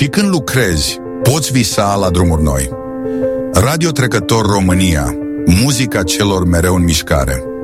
Și când lucrezi, poți visa la drumuri noi. Radio Trecător România, muzica celor mereu în mișcare.